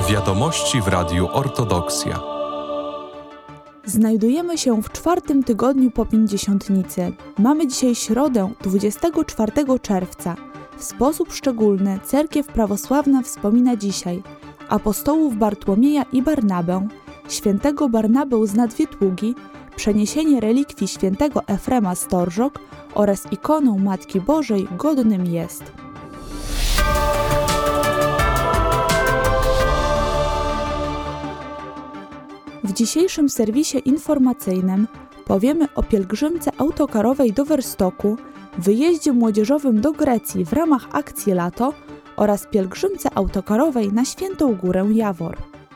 Wiadomości w Radiu Ortodoksja. Znajdujemy się w 4. tygodniu po Pięćdziesiątnicy. Mamy dzisiaj środę, 24 czerwca. W sposób szczególny Cerkiew Prawosławna wspomina dzisiaj apostołów Bartłomieja i Barnabę, świętego Barnabę z Nadwietługi, przeniesienie relikwii świętego Efrema z Torżok oraz ikonę Matki Bożej godnym jest. W dzisiejszym serwisie informacyjnym powiemy o pielgrzymce autokarowej do Werstoku, wyjeździe młodzieżowym do Grecji w ramach akcji Lato oraz pielgrzymce autokarowej na Świętą Górę Jawor.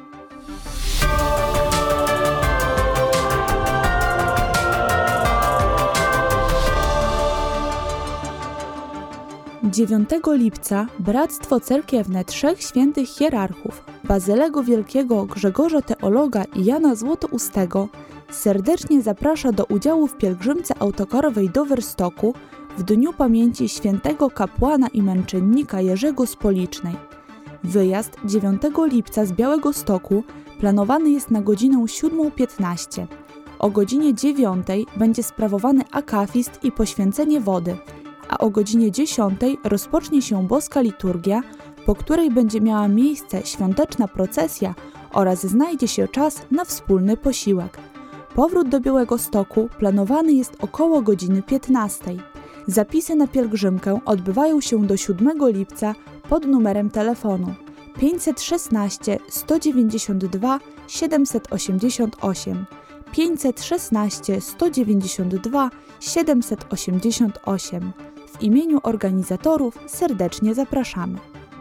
Dziewiątego lipca Bractwo Cerkiewne Trzech Świętych Hierarchów Bazylego Wielkiego, Grzegorza Teologa i Jana Złotoustego serdecznie zaprasza do udziału w pielgrzymce autokarowej do Werstoku w Dniu Pamięci Świętego Kapłana i Męczennika Jerzego z Policznej. Wyjazd 9 lipca z Białegostoku planowany jest na godzinę 7:15. O godzinie 9 będzie sprawowany akafist i poświęcenie wody, a o godzinie 10 rozpocznie się boska liturgia, po której będzie miała miejsce świąteczna procesja oraz znajdzie się czas na wspólny posiłek. Powrót do Białegostoku planowany jest około godziny 15. Zapisy na pielgrzymkę odbywają się do 7 lipca pod numerem telefonu 516 192 788 516 192 788. W imieniu organizatorów serdecznie zapraszamy.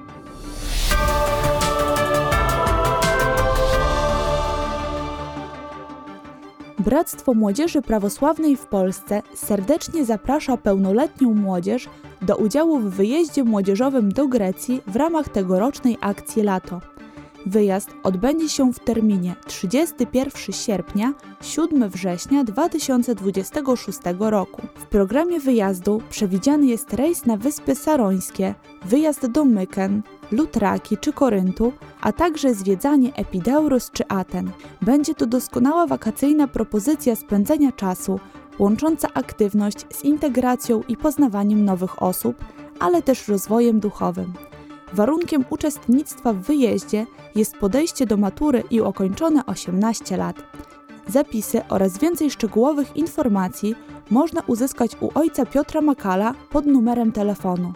Bractwo Młodzieży Prawosławnej w Polsce serdecznie zaprasza pełnoletnią młodzież do udziału w wyjeździe młodzieżowym do Grecji w ramach tegorocznej akcji Lato. Wyjazd odbędzie się w terminie 31 sierpnia – 7 września 2026 roku. W programie wyjazdu przewidziany jest rejs na Wyspy Sarońskie, wyjazd do Myken, Lutraki czy Koryntu, a także zwiedzanie Epideuros czy Aten. Będzie to doskonała wakacyjna propozycja spędzenia czasu, łącząca aktywność z integracją i poznawaniem nowych osób, ale też rozwojem duchowym. Warunkiem uczestnictwa w wyjeździe jest podejście do matury i ukończone 18 lat. Zapisy oraz więcej szczegółowych informacji można uzyskać u ojca Piotra Makala pod numerem telefonu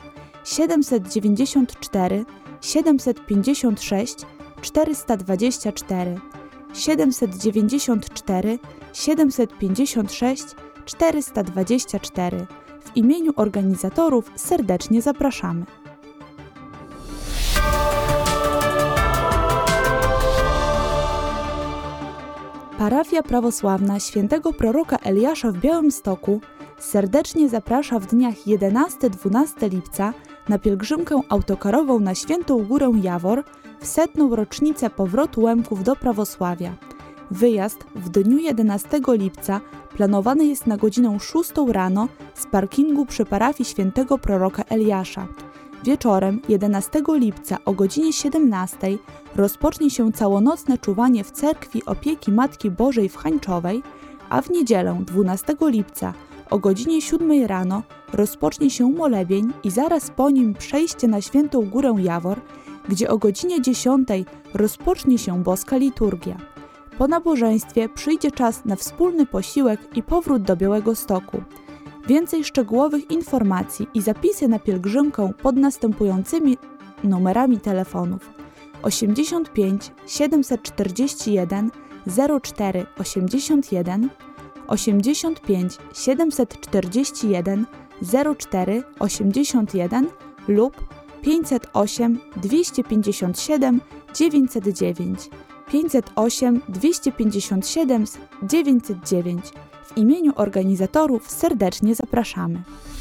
794 756 424 794 756 424. W imieniu organizatorów serdecznie zapraszamy. Parafia prawosławna Świętego Proroka Eliasza w Białymstoku serdecznie zaprasza w dniach 11-12 lipca na pielgrzymkę autokarową na Świętą Górę Jawor w 100. rocznicę powrotu Łemków do prawosławia. Wyjazd w dniu 11 lipca planowany jest na godzinę 6 rano z parkingu przy parafii Świętego Proroka Eliasza. Wieczorem 11 lipca o godzinie 17 rozpocznie się całonocne czuwanie w Cerkwi Opieki Matki Bożej w Hańczowej, a w niedzielę 12 lipca o godzinie 7 rano rozpocznie się molebień i zaraz po nim przejście na Świętą Górę Jawor, gdzie o godzinie 10 rozpocznie się boska liturgia. Po nabożeństwie przyjdzie czas na wspólny posiłek i powrót do Białegostoku. Więcej szczegółowych informacji i zapisy na pielgrzymkę pod następującymi numerami telefonów 85 741 04 81 85 741 04 81 lub 508 257 909 508 257 909. W imieniu organizatorów serdecznie zapraszamy.